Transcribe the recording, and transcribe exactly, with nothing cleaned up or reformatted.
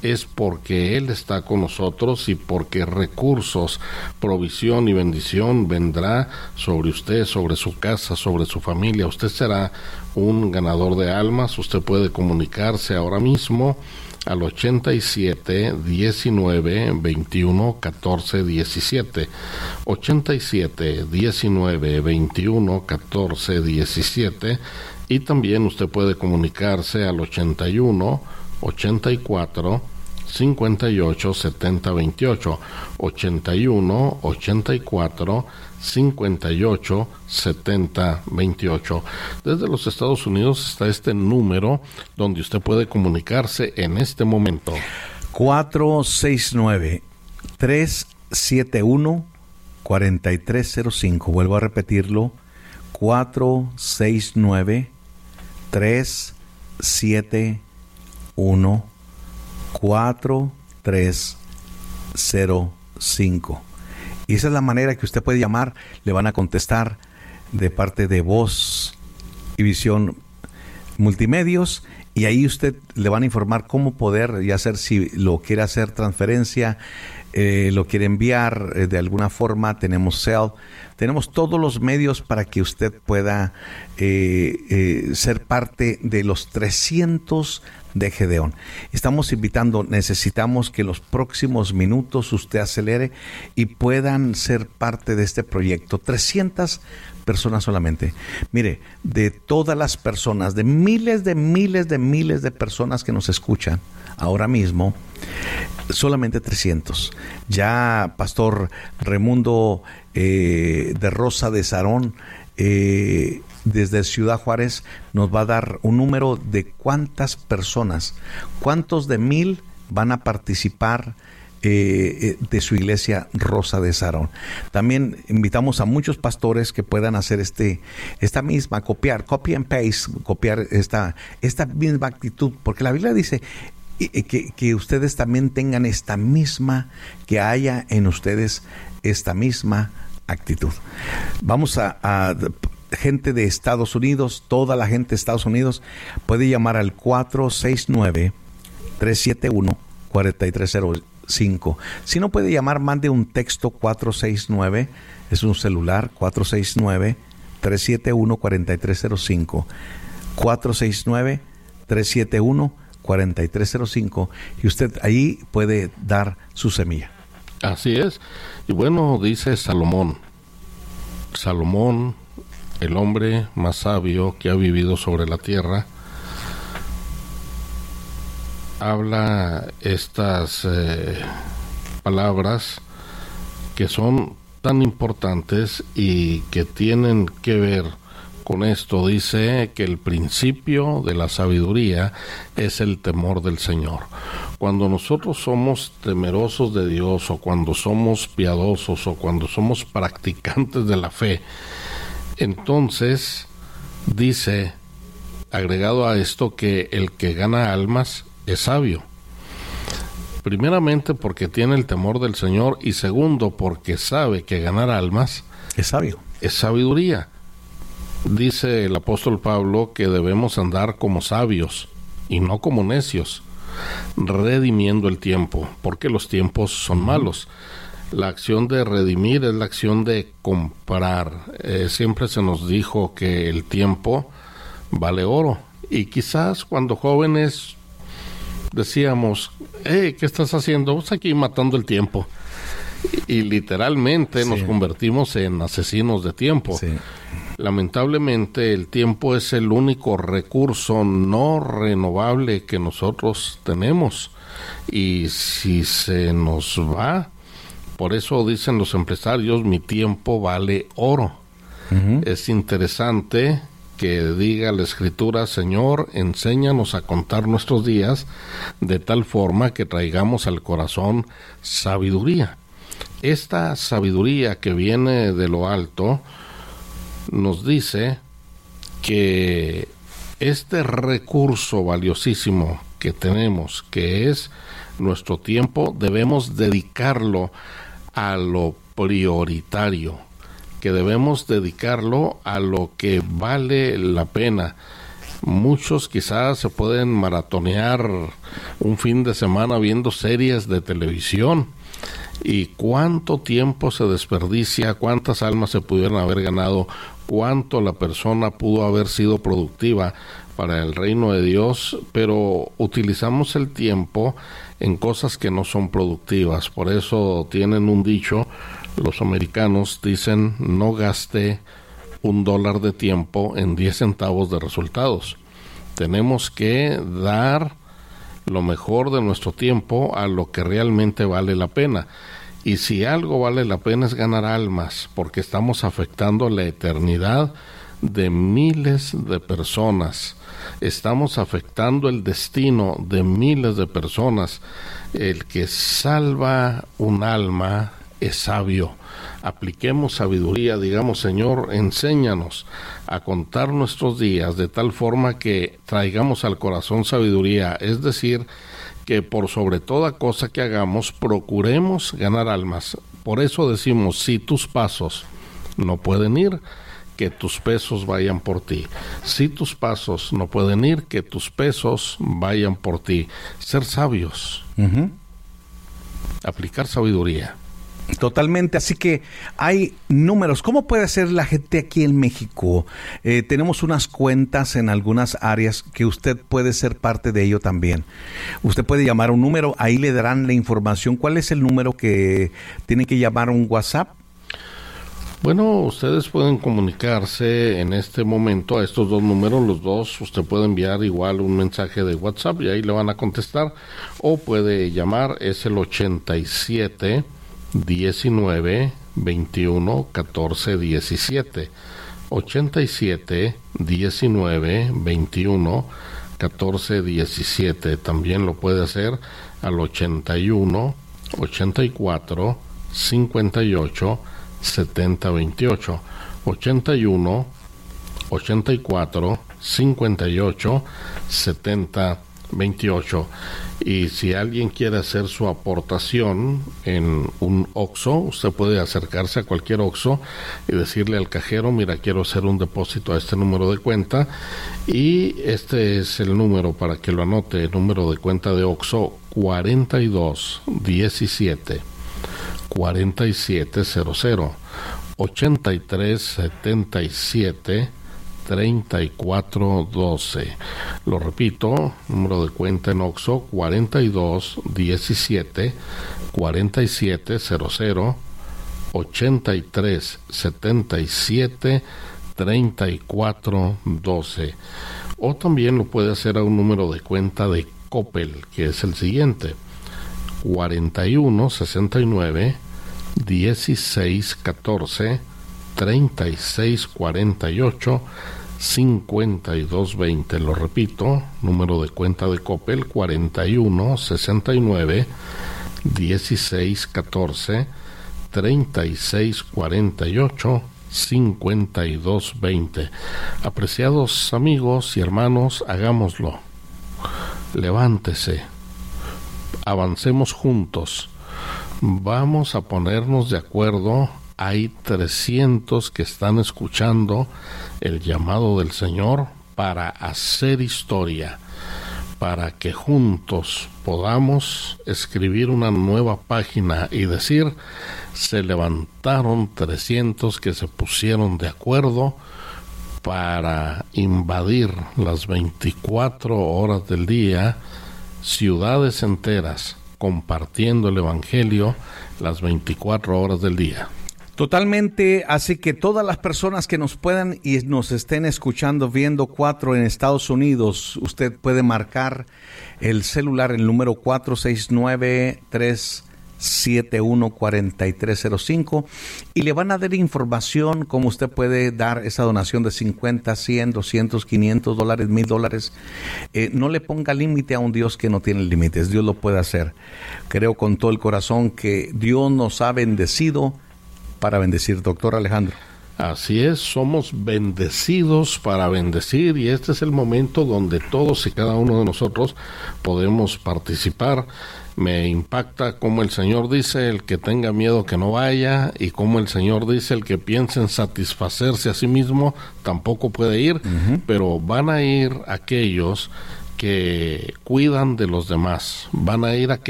es porque Él está con nosotros y porque recursos, provisión y bendición vendrá sobre usted, sobre su casa, sobre su familia. Usted será un ganador de almas. Usted puede comunicarse ahora mismo al ochenta y siete, diecinueve, veintiuno, catorce, diecisiete, ochenta y siete, diecinueve, veintiuno, catorce, diecisiete, y también usted puede comunicarse al ochenta y uno, ochenta y cuatro, cincuenta y ocho, setenta, veintiocho, ochenta y uno, ochenta y cuatro, cincuenta y ocho, setenta, veintiocho. Desde los Estados Unidos está este número donde usted puede comunicarse en este momento. cuatro seis nueve, tres siete uno, cuatro tres cero cinco. Vuelvo a repetirlo. cuatro seis nueve, tres siete uno, cuatro tres cero cinco. Y esa es la manera que usted puede llamar. Le van a contestar de parte de Voz y Visión Multimedios, y ahí usted le van a informar cómo poder, ya hacer, si lo quiere hacer transferencia, eh, lo quiere enviar eh, de alguna forma. Tenemos Zelle, tenemos todos los medios para que usted pueda eh, eh, ser parte de los trescientos de Gedeón. Estamos invitando, necesitamos que los próximos minutos usted acelere y puedan ser parte de este proyecto. trescientas personas solamente. Mire, de todas las personas, de miles de miles de miles de personas que nos escuchan ahora mismo, solamente trescientos. Ya Pastor Raimundo eh, de Rosa de Sarón, eh, desde Ciudad Juárez, nos va a dar un número de cuántas personas, cuántos de mil van a participar eh, de su iglesia Rosa de Sarón. También invitamos a muchos pastores que puedan hacer este, esta misma, copiar, copy and paste, copiar esta, esta misma actitud, porque la Biblia dice que, que ustedes también tengan esta misma, que haya en ustedes esta misma actitud. Vamos a, a gente de Estados Unidos, toda la gente de Estados Unidos puede llamar al cuatro seis nueve, tres siete uno, cuatro tres cero cinco. Si no puede llamar, mande un texto cuatro seis nueve, es un celular, cuatro seis nueve, tres siete uno, cuatro tres cero cinco, cuatro seis nueve, tres siete uno, cuatro tres cero cinco, y usted ahí puede dar su semilla. Así es. Y bueno, dice Salomón, Salomón, el hombre más sabio que ha vivido sobre la tierra, habla estas eh, palabras que son tan importantes y que tienen que ver con esto. Dice que el principio de la sabiduría es el temor del Señor. Cuando nosotros somos temerosos de Dios, o cuando somos piadosos, o cuando somos practicantes de la fe, entonces dice, agregado a esto, que el que gana almas es sabio. Primeramente porque tiene el temor del Señor, y segundo porque sabe que ganar almas es sabio, es sabiduría. Dice el apóstol Pablo que debemos andar como sabios y no como necios, redimiendo el tiempo, porque los tiempos son malos. La acción de redimir es la acción de comprar. Eh, siempre se nos dijo que el tiempo vale oro, y quizás cuando jóvenes decíamos, hey, ¿qué estás haciendo? Pues aquí matando el tiempo. Y, y literalmente sí, nos convertimos en asesinos de tiempo. Sí. Lamentablemente el tiempo es el único recurso no renovable que nosotros tenemos, y si se nos va, por eso dicen los empresarios, mi tiempo vale oro. Uh-huh. Es interesante que diga la Escritura, Señor, enséñanos a contar nuestros días de tal forma que traigamos al corazón sabiduría. Esta sabiduría que viene de lo alto nos dice que este recurso valiosísimo que tenemos, que es nuestro tiempo, debemos dedicarlo a lo prioritario, que debemos dedicarlo a lo que vale la pena. Muchos quizás se pueden maratonear un fin de semana viendo series de televisión. ¿Y cuánto tiempo se desperdicia? ¿Cuántas almas se pudieron haber ganado? ¿Cuánto la persona pudo haber sido productiva para el reino de Dios? Pero utilizamos el tiempo en cosas que no son productivas. Por eso tienen un dicho, los americanos dicen, no gaste un dólar de tiempo en diez centavos de resultados. Tenemos que dar lo mejor de nuestro tiempo a lo que realmente vale la pena. Y si algo vale la pena es ganar almas, porque estamos afectando la eternidad de miles de personas. Estamos afectando el destino de miles de personas. El que salva un alma es sabio. Apliquemos sabiduría, digamos, Señor, enséñanos a contar nuestros días de tal forma que traigamos al corazón sabiduría, es decir, que por sobre toda cosa que hagamos procuremos ganar almas. Por eso decimos, si tus pasos no pueden ir, que tus pesos vayan por ti. Si tus pasos no pueden ir, que tus pesos vayan por ti. Ser sabios. Uh-huh. Aplicar sabiduría. Totalmente, así que hay números. ¿Cómo puede hacer la gente aquí en México? Eh, tenemos unas cuentas en algunas áreas que usted puede ser parte de ello también. Usted puede llamar a un número, ahí le darán la información. ¿Cuál es el número que tiene que llamar? ¿Un WhatsApp? Bueno, ustedes pueden comunicarse en este momento a estos dos números, los dos. Usted puede enviar igual un mensaje de WhatsApp y ahí le van a contestar, o puede llamar, es el ochenta y siete diecinueve veintiuno catorce diecisiete, ochenta y siete diecinueve veintiuno catorce diecisiete. También lo puede hacer al ochenta y uno ochenta y cuatro cincuenta y ocho setenta veintiocho, ochenta y uno ochenta y cuatro cincuenta y ocho setenta veintiocho. Y si alguien quiere hacer su aportación en un Oxxo, usted puede acercarse a cualquier Oxxo y decirle al cajero, mira, quiero hacer un depósito a este número de cuenta, y este es el número para que lo anote, el número de cuenta de Oxxo, cuarenta y dos diecisiete cuarenta y siete cero cero, ochenta y tres setenta y siete treinta y cuatro doce. Lo repito, número de cuenta en Oxxo, cuarenta y dos diecisiete cuarenta y siete cero cero, ochenta y tres setenta y siete treinta y cuatro doce. O también lo puede hacer a un número de cuenta de Coppel, que es el siguiente: cuarenta y uno sesenta y nueve dieciséis catorce treinta y seis cuarenta y ocho cincuenta y dos veinte. Lo repito, número de cuenta de Coppel, cuarenta y uno sesenta y nueve dieciséis catorce treinta y seis cuarenta y ocho cincuenta y dos veinte. Apreciados amigos y hermanos, hagámoslo. Levántese, avancemos juntos. Vamos a ponernos de acuerdo. Hay trescientos que están escuchando el llamado del Señor para hacer historia, para que juntos podamos escribir una nueva página y decir, se levantaron trescientos que se pusieron de acuerdo para invadir las veinticuatro horas del día, ciudades enteras, compartiendo el Evangelio las veinticuatro horas del día. Totalmente, así que todas las personas que nos puedan y nos estén escuchando, viendo cuatro en Estados Unidos, usted puede marcar el celular, el número cuatro seis nueve, tres siete uno, cuatro tres cero cinco, y le van a dar información cómo usted puede dar esa donación de cincuenta, cien, doscientos, quinientos dólares, mil dólares. Eh, no le ponga límite a un Dios que no tiene límites. Dios lo puede hacer. Creo con todo el corazón que Dios nos ha bendecido para bendecir. Doctor Alejandro. Así es, somos bendecidos para bendecir y este es el momento donde todos y cada uno de nosotros podemos participar. Me impacta como el Señor dice, el que tenga miedo que no vaya, y como el Señor dice, el que piense en satisfacerse a sí mismo tampoco puede ir, uh-huh. pero van a ir aquellos que cuidan de los demás, van a ir aquellos